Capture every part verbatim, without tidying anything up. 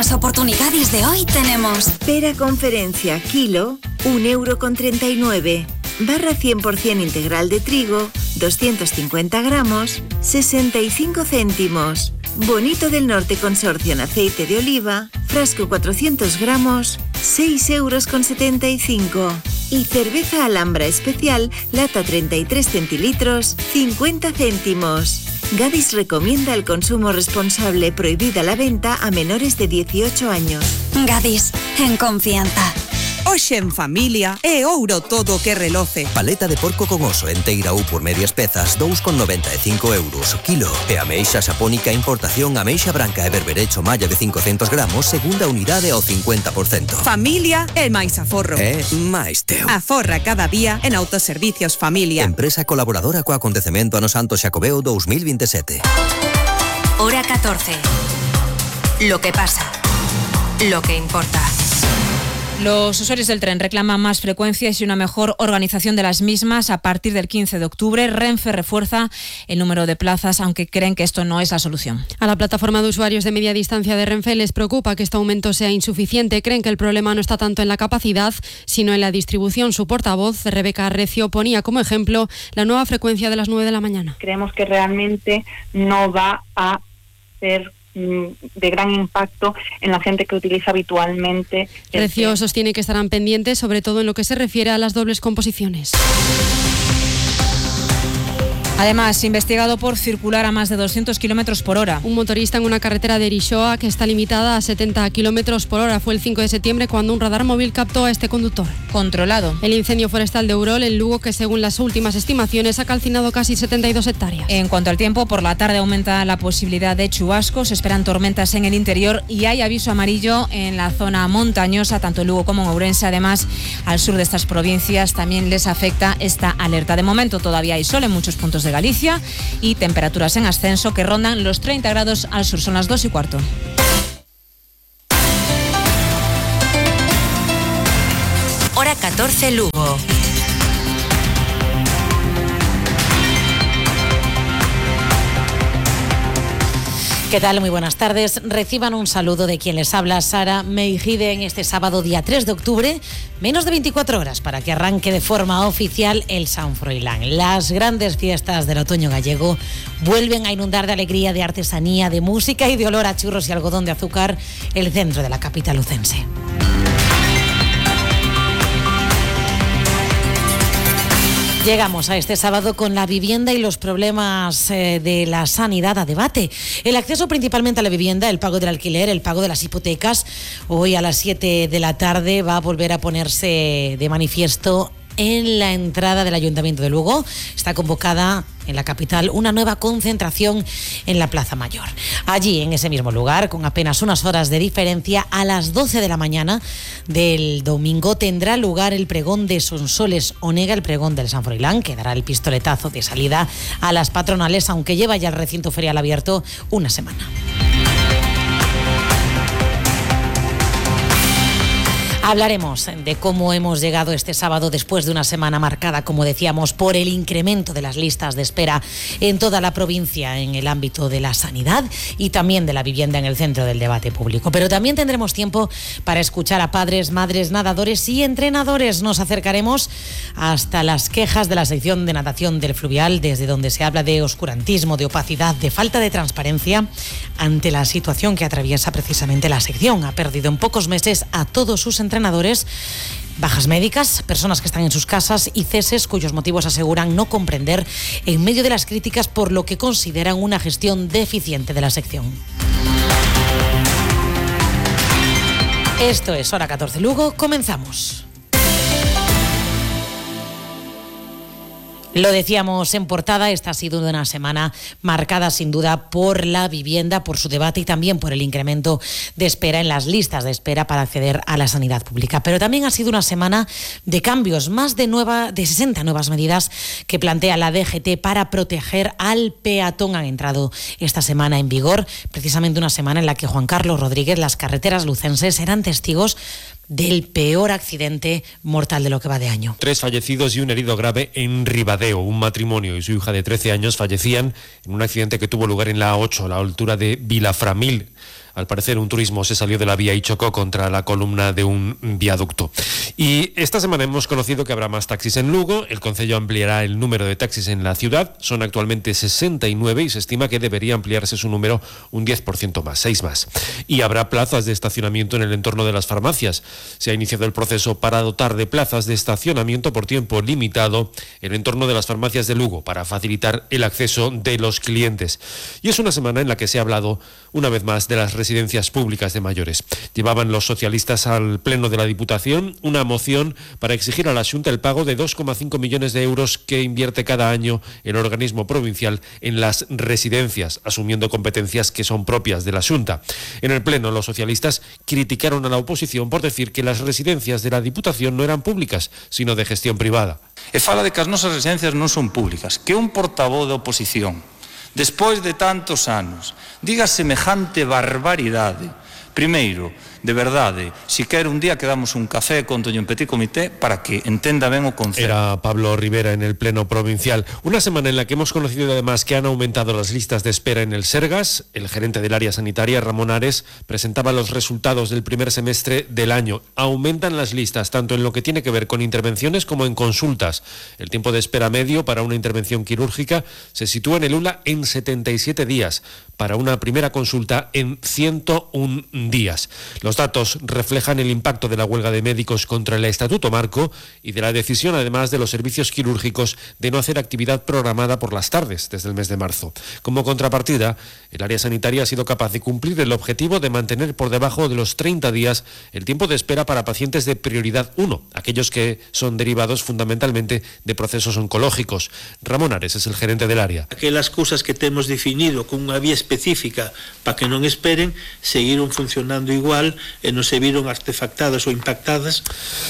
las oportunidades de hoy tenemos... Pera conferencia kilo, un euro con treinta y nueve. Barra cien por ciento integral de trigo, doscientos cincuenta gramos, sesenta y cinco céntimos. Bonito del Norte Consorcio en aceite de oliva, frasco cuatrocientos gramos, seis euros con setenta y cinco. Y cerveza Alhambra especial, lata treinta y tres centilitros, cincuenta céntimos. Gadis recomienda el consumo responsable, prohibida la venta a menores de dieciocho años. Gadis, en confianza. Hoxe en familia é ouro todo que reloce. Paleta de porco con oso enteira ou por medias pezas, dous con noventa e cinco euros o kilo. E ameixa sapónica importación ameixa branca e berberecho malla de cincocentos gramos, segunda unidade ao cincuenta por cento. Familia é máis aforro. É máis teu. Aforra cada día en Autoservicios Familia. Empresa colaboradora co acontecemento Ano Santo Xacobeo dos mil veintisiete. Hora catorce. Lo que pasa. Lo que importa. Los usuarios del tren reclaman más frecuencias y una mejor organización de las mismas. A partir del quince de octubre, Renfe refuerza el número de plazas, aunque creen que esto no es la solución. A la plataforma de usuarios de media distancia de Renfe les preocupa que este aumento sea insuficiente. Creen que el problema no está tanto en la capacidad, sino en la distribución. Su portavoz, Rebeca Recio, ponía como ejemplo la nueva frecuencia de las nueve de la mañana. Creemos que realmente no va a ser de gran impacto en la gente que utiliza habitualmente. Recio sostiene que estarán pendientes, sobre todo en lo que se refiere a las dobles composiciones. Además, investigado por circular a más de doscientos kilómetros por hora. Un motorista en una carretera de Erixoa que está limitada a setenta kilómetros por hora. Fue el cinco de septiembre cuando un radar móvil captó a este conductor. Controlado. El incendio forestal de Urol, en Lugo, que según las últimas estimaciones ha calcinado casi setenta y dos hectáreas. En cuanto al tiempo, por la tarde aumenta la posibilidad de chubascos. Se esperan tormentas en el interior y hay aviso amarillo en la zona montañosa, tanto en Lugo como en Ourense. Además, al sur de estas provincias también les afecta esta alerta. De momento todavía hay sol en muchos puntos de Galicia y temperaturas en ascenso que rondan los treinta grados al sur. Son las dos y cuarto. Hora catorce, Lugo. ¿Qué tal? Muy buenas tardes. Reciban un saludo de quien les habla, Sara Meijide, en este sábado día tres de octubre, menos de veinticuatro horas para que arranque de forma oficial el San Froilán. Las grandes fiestas del otoño gallego vuelven a inundar de alegría, de artesanía, de música y de olor a churros y algodón de azúcar el centro de la capital lucense. Llegamos a este sábado con la vivienda y los problemas eh, de la sanidad a debate. El acceso principalmente a la vivienda, el pago del alquiler, el pago de las hipotecas. Hoy a las siete de la tarde va a volver a ponerse de manifiesto en la entrada del Ayuntamiento de Lugo. Está convocada en la capital una nueva concentración en la Plaza Mayor. Allí, en ese mismo lugar, con apenas unas horas de diferencia, a las doce de la mañana del domingo tendrá lugar el pregón de Sonsoles Onega, el pregón del San Froilán, que dará el pistoletazo de salida a las patronales, aunque lleva ya el recinto ferial abierto una semana. Hablaremos de cómo hemos llegado este sábado después de una semana marcada, como decíamos, por el incremento de las listas de espera en toda la provincia en el ámbito de la sanidad y también de la vivienda en el centro del debate público. Pero también tendremos tiempo para escuchar a padres, madres, nadadores y entrenadores. Nos acercaremos hasta las quejas de la sección de natación del Fluvial, desde donde se habla de oscurantismo, de opacidad, de falta de transparencia ante la situación que atraviesa precisamente la sección. Ha perdido en pocos meses a todos sus entrenadores. entrenadores, bajas médicas, personas que están en sus casas y ceses cuyos motivos aseguran no comprender en medio de las críticas por lo que consideran una gestión deficiente de la sección. Esto es Hora catorce Lugo, comenzamos. Lo decíamos en portada, esta ha sido una semana marcada sin duda por la vivienda, por su debate y también por el incremento de espera en las listas de espera para acceder a la sanidad pública. Pero también ha sido una semana de cambios, más de, nueva, de sesenta nuevas medidas que plantea la D G T para proteger al peatón han entrado esta semana en vigor, precisamente una semana en la que Juan Carlos Rodríguez, las carreteras lucenses eran testigos del peor accidente mortal de lo que va de año. Tres fallecidos y un herido grave en Ribadeo. Un matrimonio y su hija de trece años fallecían en un accidente que tuvo lugar en la A ocho, a la altura de Vilaframil. Al parecer un turismo se salió de la vía y chocó contra la columna de un viaducto. Y esta semana hemos conocido que habrá más taxis en Lugo. El concello ampliará el número de taxis en la ciudad. Son actualmente sesenta y nueve y se estima que debería ampliarse su número un diez por ciento más, seis más. Y habrá plazas de estacionamiento en el entorno de las farmacias. Se ha iniciado el proceso para dotar de plazas de estacionamiento por tiempo limitado en el entorno de las farmacias de Lugo para facilitar el acceso de los clientes. Y es una semana en la que se ha hablado una vez más de las residencias públicas de mayores. Llevaban los socialistas al Pleno de la Diputación una moción para exigir a la Xunta el pago de dos coma cinco millones de euros que invierte cada año el organismo provincial en las residencias, asumiendo competencias que son propias de la Xunta. En el Pleno, los socialistas criticaron a la oposición por decir que las residencias de la Diputación no eran públicas, sino de gestión privada. E fala de que as nosas residencias non son públicas, que un portavoz da oposición, despois de tantos anos, diga semejante barbaridade. Primeiro, de verdade, si quer un día quedamos un café con un petit comité para que entenda ben o concepto. Era Pablo Rivera en el Pleno Provincial. Una semana en la que hemos conocido además que han aumentado las listas de espera en el Sergas. El gerente del área sanitaria, Ramón Ares, presentaba los resultados del primer semestre del año. Aumentan las listas tanto en lo que tiene que ver con intervenciones como en consultas. El tiempo de espera medio para una intervención quirúrgica se sitúa en el U L A en setenta y siete días, para una primera consulta en ciento un días. Los datos reflejan el impacto de la huelga de médicos contra el Estatuto Marco y de la decisión, además, de los servicios quirúrgicos de no hacer actividad programada por las tardes desde el mes de marzo. Como contrapartida, el área sanitaria ha sido capaz de cumplir el objetivo de mantener por debajo de los treinta días el tiempo de espera para pacientes de prioridad uno, aquellos que son derivados fundamentalmente de procesos oncológicos. Ramón Ares es el gerente del área. Aquelas cousas que temos definido con unha vía específica para que non esperen, seguiron funcionando igual e non se viron artefactadas o impactadas.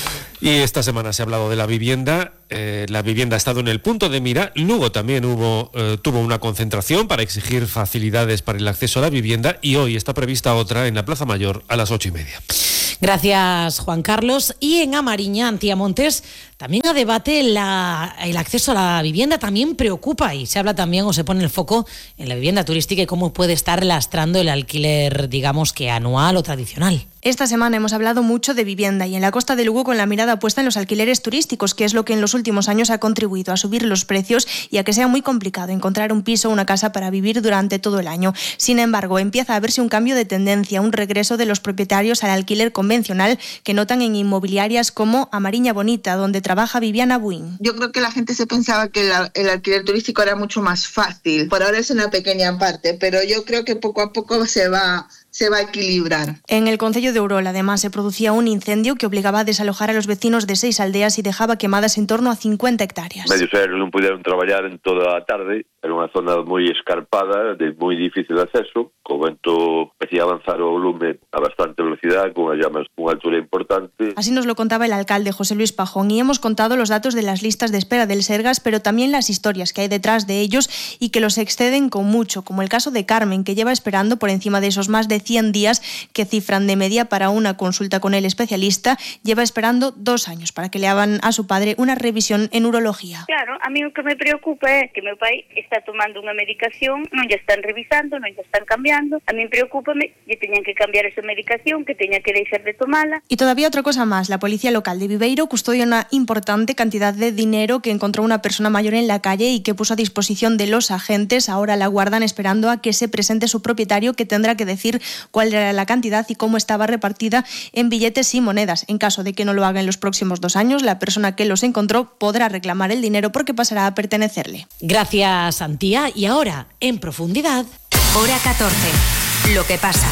Y esta semana se ha hablado de la vivienda. Eh, la vivienda ha estado en el punto de mira. Luego también hubo, eh, tuvo una concentración para exigir facilidades para el acceso a la vivienda y hoy está prevista otra en la Plaza Mayor a las ocho y media. Gracias, Juan Carlos. Y en Amariña, Antiamontes, también a debate la, el acceso a la vivienda. También preocupa y se habla también o se pone el foco en la vivienda turística y cómo puede estar lastrando el alquiler, digamos que anual o tradicional. Esta semana hemos hablado mucho de vivienda y en la Costa de Lugo con la mirada puesta en los alquileres turísticos, que es lo que en los últimos años ha contribuido a subir los precios y a que sea muy complicado encontrar un piso o una casa para vivir durante todo el año. Sin embargo, empieza a verse un cambio de tendencia, un regreso de los propietarios al alquiler convencional que notan en inmobiliarias como Amariña Bonita, donde trabaja Viviana Buin. Yo creo que la gente se pensaba que el, el alquiler turístico era mucho más fácil. Por ahora es una pequeña parte, pero yo creo que poco a poco se va... se va a equilibrar. En el concello de Urola, además, se producía un incendio que obligaba a desalojar a los vecinos de seis aldeas y dejaba quemadas en torno a cincuenta hectáreas. Medios aéreos non puderon traballar en toda a tarde. Era unha zona moi escarpada, de moi difícil acceso. Co vento empecía a avanzar o volume a bastante velocidade, con as llamas cunha altura importante. Así nos lo contaba el alcalde José Luis Pajón, y hemos contado los datos de las listas de espera del Sergas, pero también las historias que hay detrás de ellos y que los exceden con mucho, como el caso de Carmen, que lleva esperando por encima de esos más de cien días que cifran de media para una consulta con el especialista. Lleva esperando dos años para que le hagan a su padre una revisión en urología. Claro, a mí o que me preocupa é que meu pai está tomando unha medicación, non lle están revisando, non lle están cambiando. A mí preocúpame que teñan que cambiar esa medicación, que teña que deixar de tomala. Y todavía otra cosa más, la policía local de Viveiro custodia una importante cantidad de dinero que encontró una persona mayor en la calle y que puso a disposición de los agentes. Ahora la guardan esperando a que se presente su propietario, que tendrá que decir cuál era la cantidad y cómo estaba repartida en billetes y monedas. En caso de que no lo haga en los próximos dos años, la persona que los encontró podrá reclamar el dinero porque pasará a pertenecerle. Gracias, Antía. Y ahora, en profundidad... Hora catorce. Lo que pasa.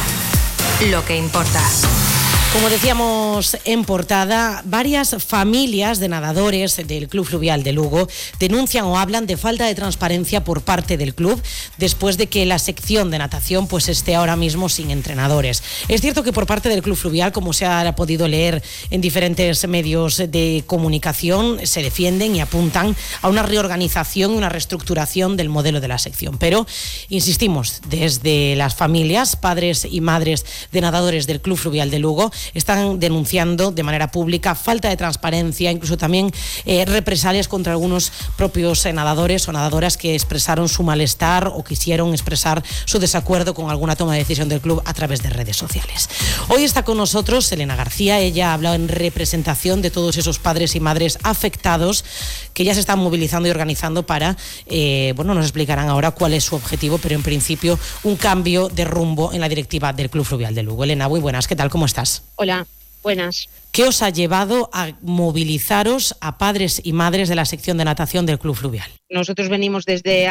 Lo que importa. Como decíamos en portada, varias familias de nadadores del Club Fluvial de Lugo denuncian o hablan de falta de transparencia por parte del club después de que la sección de natación pues esté ahora mismo sin entrenadores. Es cierto que por parte del Club Fluvial, como se ha podido leer en diferentes medios de comunicación, se defienden y apuntan a una reorganización y una reestructuración del modelo de la sección. Pero, insistimos, desde las familias, padres y madres de nadadores del Club Fluvial de Lugo, están denunciando de manera pública falta de transparencia, incluso también eh, represalias contra algunos propios nadadores o nadadoras que expresaron su malestar o quisieron expresar su desacuerdo con alguna toma de decisión del club a través de redes sociales. Hoy está con nosotros Elena García. Ella ha hablado en representación de todos esos padres y madres afectados que ya se están movilizando y organizando para, eh, bueno, nos explicarán ahora cuál es su objetivo, pero en principio un cambio de rumbo en la directiva del Club Fluvial de Lugo. Elena, muy buenas, ¿qué tal? ¿Cómo estás? Hola, buenas. ¿Qué os ha llevado a movilizaros a padres y madres de la sección de natación del Club Fluvial? Nosotros venimos desde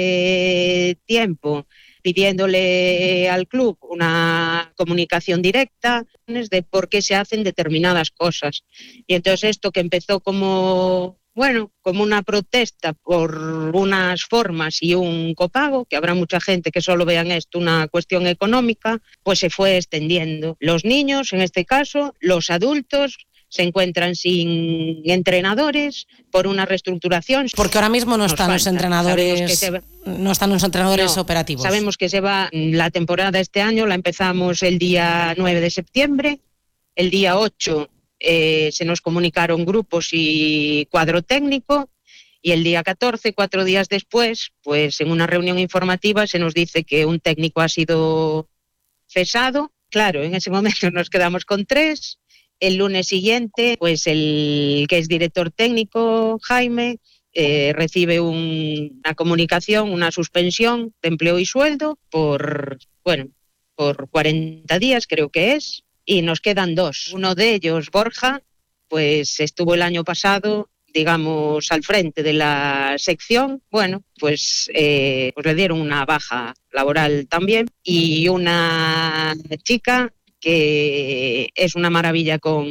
hace tiempo pidiéndole al club una comunicación directa de por qué se hacen determinadas cosas. Y entonces esto que empezó como, bueno, como una protesta por unas formas y un copago, que habrá mucha gente que solo vean esto una cuestión económica, pues se fue extendiendo. Los niños, en este caso, los adultos, se encuentran sin entrenadores por una reestructuración. Porque ahora mismo no Nos están falta. los entrenadores, va... no están los entrenadores no, operativos. Sabemos que se va la temporada este año, la empezamos el día nueve de septiembre, el día ocho eh, se nos comunicaron grupos y cuadro técnico, y el día catorce, cuatro días después, pues en una reunión informativa se nos dice que un técnico ha sido cesado. Claro, en ese momento nos quedamos con tres. El lunes siguiente, pues el que es director técnico, Jaime, eh, recibe un, una comunicación, una suspensión de empleo y sueldo por, bueno, por cuarenta días creo que es, y nos quedan dos. Uno de ellos, Borja, pues estuvo el año pasado, digamos, al frente de la sección. Bueno, pues, eh, pues le dieron una baja laboral también, y una chica que es una maravilla con,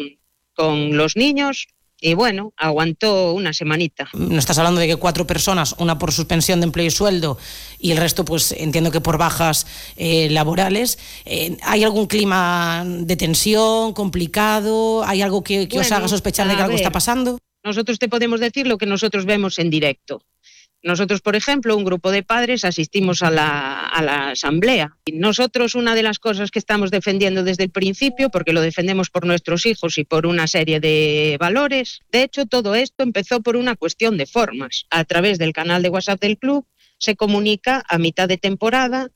con los niños, y bueno, aguantó una semanita. No estás hablando de que cuatro personas, una por suspensión de empleo y sueldo y el resto pues entiendo que por bajas eh, laborales. Eh, ¿Hay algún clima de tensión, complicado? ¿Hay algo que, que bueno, os haga sospechar de que algo ver, está pasando? Nosotros te podemos decir lo que nosotros vemos en directo. Nosotros, por ejemplo, un grupo de padres asistimos a la, a la asamblea. Nosotros, una de las cosas que estamos defendiendo desde el principio, porque lo defendemos por nuestros hijos y por una serie de valores, de hecho, todo esto empezó por una cuestión de formas. A través del canal de WhatsApp del club se comunica a mitad de temporada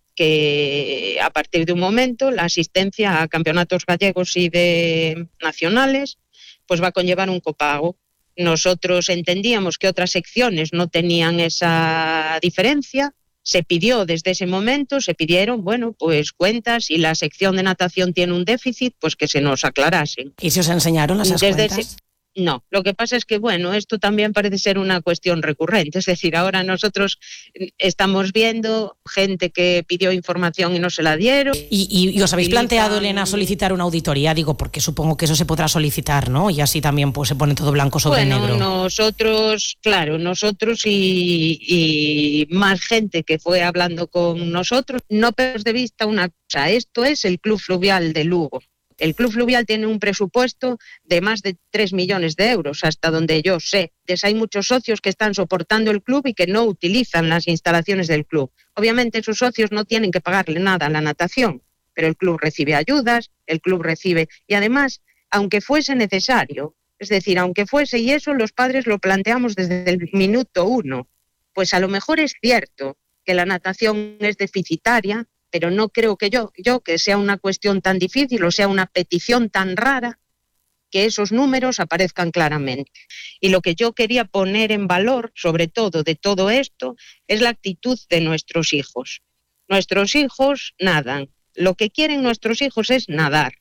que a partir de un momento la asistencia a campeonatos gallegos y de nacionales pues va a conllevar un copago. Nosotros entendíamos que otras secciones no tenían esa diferencia. Se pidió desde ese momento, se pidieron, bueno, pues cuentas, y la sección de natación tiene un déficit, pues que se nos aclarasen. ¿Y se os enseñaron esas desde cuentas? Ese... No, lo que pasa es que, bueno, esto también parece ser una cuestión recurrente. Es decir, ahora nosotros estamos viendo gente que pidió información y no se la dieron. ¿Y, y, y os habéis planteado, Elena, solicitar una auditoría? Digo, porque supongo que eso se podrá solicitar, ¿no? Y así también pues se pone todo blanco sobre bueno, negro. Nosotros, claro, nosotros y, y más gente que fue hablando con nosotros, no perdemos de vista una cosa. Esto es el Club Fluvial de Lugo. El Club Fluvial tiene un presupuesto de más de tres millones de euros, hasta donde yo sé. Entonces hay muchos socios que están soportando el club y que no utilizan las instalaciones del club. Obviamente esos socios no tienen que pagarle nada a la natación, pero el club recibe ayudas, el club recibe... Y además, aunque fuese necesario, es decir, aunque fuese, y eso los padres lo planteamos desde el minuto uno, pues a lo mejor es cierto que la natación es deficitaria, pero no creo que yo, yo que sea una cuestión tan difícil o sea una petición tan rara que esos números aparezcan claramente. Y lo que yo quería poner en valor, sobre todo de todo esto, es la actitud de nuestros hijos. Nuestros hijos nadan. Lo que quieren nuestros hijos es nadar.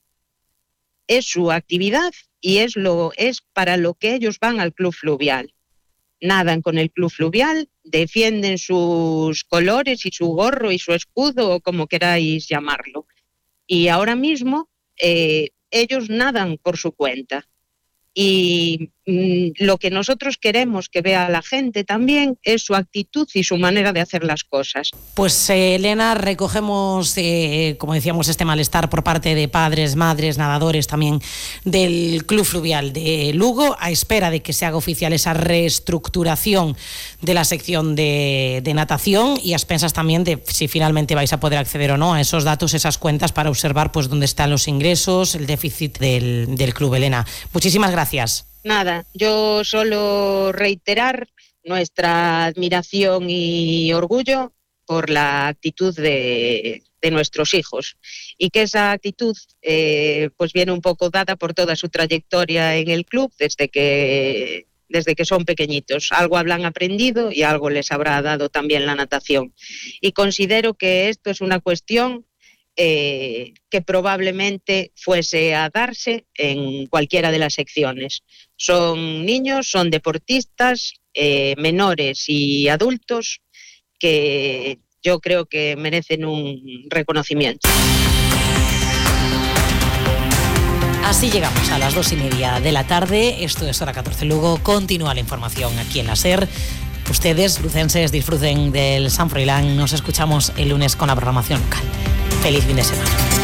Es su actividad y es, lo, es para lo que ellos van al Club Fluvial. Nadan con el Club Fluvial, defienden sus colores y su gorro y su escudo, o como queráis llamarlo. Y ahora mismo eh, ellos nadan por su cuenta. y mm, lo que nosotros queremos que vea la gente también es su actitud y su manera de hacer las cosas. Pues eh, Elena, recogemos, eh, como decíamos, este malestar por parte de padres, madres, nadadores también del Club Fluvial de Lugo, a espera de que se haga oficial esa reestructuración de la sección de, de natación y a expensas también de si finalmente vais a poder acceder o no a esos datos, esas cuentas para observar pues dónde están los ingresos, el déficit del, del club. Elena, muchísimas gracias. Nada, yo solo reiterar nuestra admiración y orgullo por la actitud de, de nuestros hijos y que esa actitud eh, pues viene un poco dada por toda su trayectoria en el club desde que, desde que son pequeñitos. Algo habrán aprendido y algo les habrá dado también la natación. Y considero que esto es una cuestión Eh, que probablemente fuese a darse en cualquiera de las secciones. Son niños, son deportistas, eh, menores y adultos que yo creo que merecen un reconocimiento. Así llegamos a las dos y media de la tarde. Esto es Hora catorce Lugo. Continúa la información aquí en la SER. Ustedes, lucenses, disfruten del San Froilán. Nos escuchamos el lunes con la programación local. Feliz fin de semana.